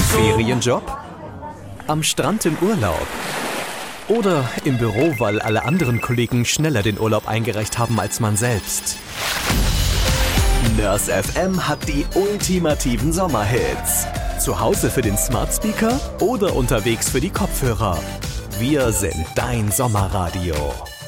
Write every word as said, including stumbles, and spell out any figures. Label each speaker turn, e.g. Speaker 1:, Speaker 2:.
Speaker 1: Ferienjob? Am Strand im Urlaub? Oder im Büro, weil alle anderen Kollegen schneller den Urlaub eingereicht haben als man selbst? Nurse F M hat die ultimativen Sommerhits. Zu Hause für den Smart Speaker oder unterwegs für die Kopfhörer. Wir sind dein Sommerradio.